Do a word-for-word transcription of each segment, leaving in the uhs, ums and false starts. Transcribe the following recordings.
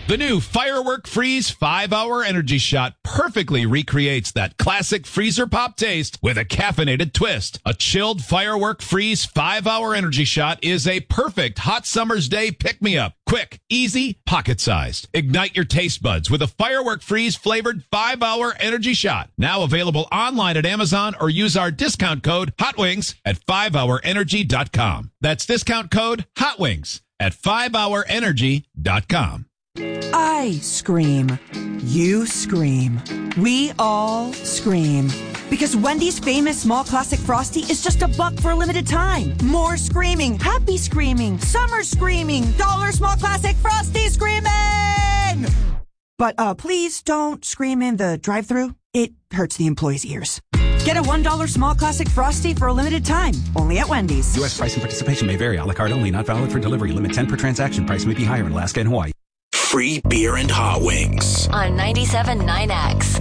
The new Firework Freeze five hour Energy Shot perfectly recreates that classic freezer pop taste with a caffeinated twist. A chilled Firework Freeze five hour Energy Shot is a perfect hot summer's day pick-me-up. Quick, easy, pocket-sized. Ignite your taste buds with a Firework Freeze flavored five hour Energy Shot. Now available online at Amazon or use our discount code HOTWINGS at five hour energy dot com. That's discount code HOTWINGS at five hour energy dot com. I scream. You scream. We all scream. Because Wendy's famous small classic Frosty is just a buck for a limited time. More screaming. Happy screaming. Summer screaming. Dollar small classic Frosty screaming! But uh, please don't scream in the drive-thru. It hurts the employees' ears. Get a one dollar small classic Frosty for a limited time. Only at Wendy's. U S price and participation may vary. A la carte only. Not valid for delivery. Limit ten per transaction. Price may be higher in Alaska and Hawaii. Free beer and hot wings on ninety-seven point nine X.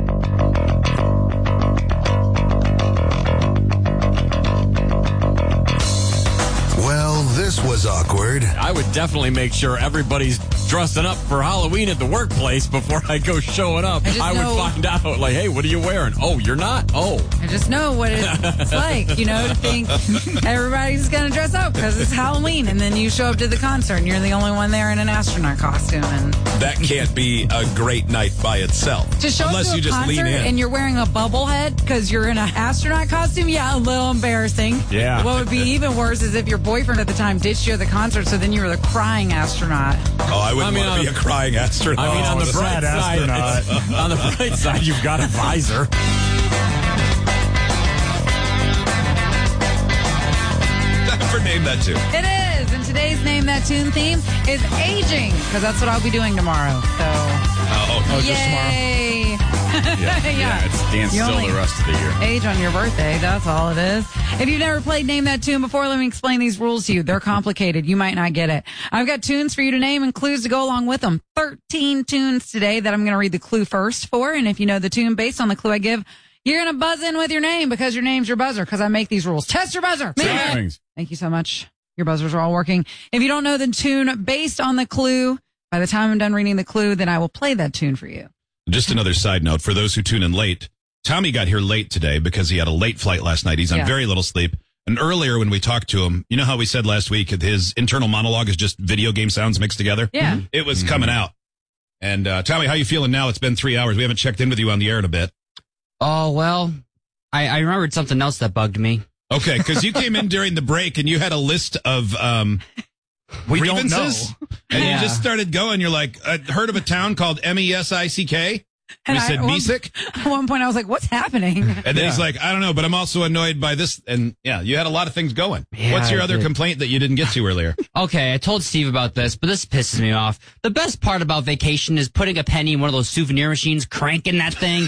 Well, this was awkward. I would definitely make sure everybody's dressing up for Halloween at the workplace before I go showing up. I, I would know, find out, like, hey, what are you wearing? Oh, you're not? Oh. I just know what it's like, you know, to think everybody's going to dress up because it's Halloween. And then you show up to the concert and you're the only one there in an astronaut costume. And that can't be a great night by itself. To show unless up to you a just concert lean in. and you're wearing a bubble head because you're in an astronaut costume, yeah, a little embarrassing. Yeah. What would be even worse is if your boyfriend at the time ditched you at the concert, so then you were the crying astronaut. Oh, I wouldn't I mean, want to be a crying astronaut. I mean, on the Oh, bright side, on the bright side, you've got a visor. Never name that too. It is, and today's Name That Tune theme is aging, because that's what I'll be doing tomorrow. So, Oh, oh just tomorrow. yay! Yeah, yeah, it's stand You still only the rest of the year. Age on your birthday, that's all it is. If you've never played Name That Tune before, let me explain these rules to you. They're complicated. You might not get it. I've got tunes for you to name and clues to go along with them. thirteen tunes today that I'm going to read the clue first for, and if you know the tune based on the clue I give, you're going to buzz in with your name because your name's your buzzer, because I make these rules. Test your buzzer. Thanks. Thank you so much. Your buzzers are all working. If you don't know the tune based on the clue, by the time I'm done reading the clue, then I will play that tune for you. Just another side note for those who tune in late. Tommy got here late today because he had a late flight last night. He's on Yeah. very little sleep. And earlier when we talked to him, you know how we said last week his internal monologue is just video game sounds mixed together? Yeah. It was coming out. And uh, Tommy, how you feeling now? It's been three hours. We haven't checked in with you on the air in a bit. Oh, well, I, I remembered something else that bugged me. Okay, because you came in during the break and you had a list of um, We don't grievances. know. And Yeah. you just started going. You're like, I heard of a town called M E S I C K. And We I- said at one- Mesick. At one point, I was like, what's happening? And then he's like, I don't know, but I'm also annoyed by this. And yeah, you had a lot of things going. Yeah, What's your I other did. complaint that you didn't get to earlier? Okay, I told Steve about this, but this pisses me off. The best part about vacation is putting a penny in one of those souvenir machines, cranking that thing,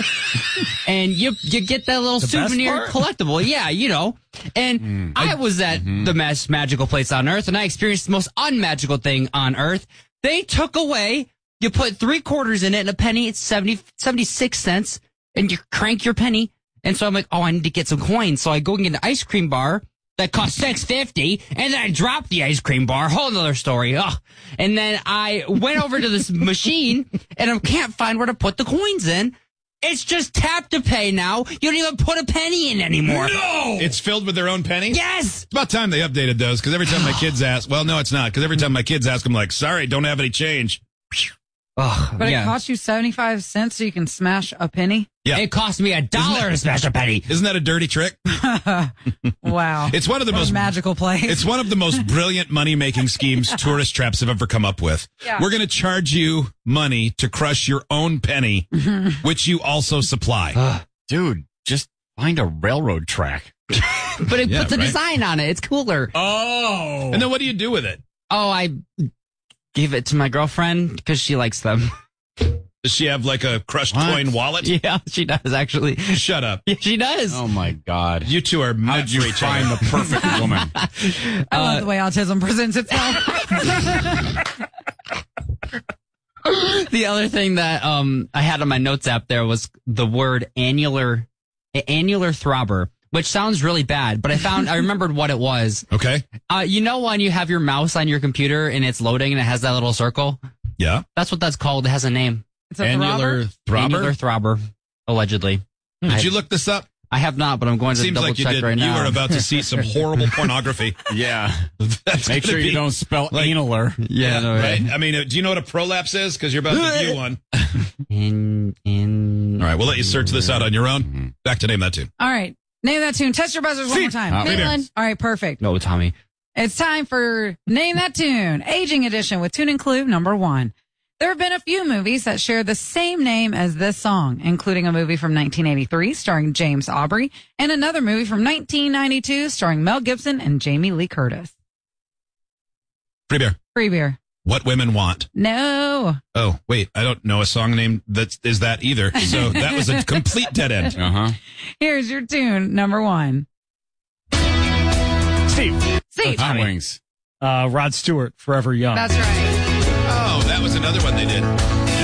and you you get that little best souvenir part? collectible. Yeah, you know. And I was at the most magical place on earth, and I experienced the most unmagical thing on earth. They took away, you put three quarters in it and a penny, it's seventy, seventy-six cents, and you crank your penny. And so I'm like, oh, I need to get some coins. So I go and get an ice cream bar that cost six fifty, and then I dropped the ice cream bar. Whole nother story. Ugh. And then I went over to this machine, and I can't find where to put the coins in. It's just tap to pay now. You don't even put a penny in anymore. No! It's filled with their own penny? Yes! It's about time they updated those, because every time my kids ask, well, no, it's not, because every time my kids ask, I'm like, sorry, don't have any change. Ugh, But yeah. it cost you seventy-five cents so you can smash a penny? Yeah. It cost me a dollar to smash a penny. Isn't that a dirty trick? Wow. It's one of the What a most magical place. It's one of the most brilliant money-making schemes tourist traps have ever come up with. Yeah. We're going to charge you money to crush your own penny, which you also supply. Dude, just find a railroad track. But it Yeah, puts a right. design on it. It's cooler. Oh. And then what do you do with it? Oh, I gave it to my girlfriend because she likes them. Does she have like a crushed What? coin wallet? Yeah, she does, actually. Shut up. Yeah, she does. Oh, my God. You two are meant How'd you for each find other. the perfect woman? I love the way autism presents itself. The other thing that um I had on my notes app there was the word annular, annular throbber, which sounds really bad, but I found, I remembered what it was. Okay. Uh, you know when you have your mouse on your computer and it's loading and it has that little circle? Yeah. That's what that's called. It has a name. It's a Annular throbber? throbber? Annular throbber, allegedly. Did I, you look this up? I have not, but I'm going to Seems double like you check did. right You now. were about to see some horrible pornography. Yeah. That's Make gonna sure you be- don't spell like- analer. yeah, no, Right? I mean, uh, do you know what a prolapse is? Because you're about to view one. In, in, All right, we'll let you search this out on your own. Back to Name That Tune. All right. Name that tune. Test your buzzers one more time. Uh, Maybe. Maitland. All right, perfect. No, Tommy. It's time for Name That Tune, Aging Edition with tune and clue number one. There have been a few movies that share the same name as this song, including a movie from nineteen eighty-three starring James Aubrey and another movie from nineteen ninety-two starring Mel Gibson and Jamie Lee Curtis. Free beer. Free beer. What Women Want. No. Oh, wait, I don't know a song name that is that either. So that was a complete dead end. Uh-huh. Here's your tune number one. Steve. Steve. Hot Wings. Uh, Rod Stewart, Forever Young. That's right. Oh, that was another one they did.